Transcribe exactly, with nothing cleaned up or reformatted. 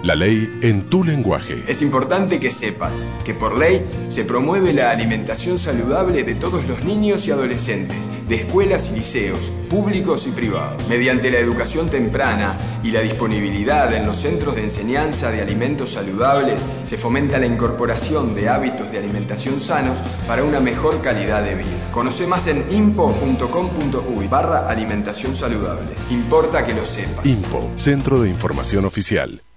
La ley en tu lenguaje. Es importante que sepas que por ley se promueve la alimentación saludable de todos los niños y adolescentes, de escuelas y liceos, públicos y privados. Mediante la educación temprana y la disponibilidad en los centros de enseñanza de alimentos saludables, se fomenta la incorporación de hábitos de alimentación sanos para una mejor calidad de vida. Conoce más en impo punto com punto uy barra alimentación saludable. Importa que lo sepas. INPO, Centro de Información Oficial.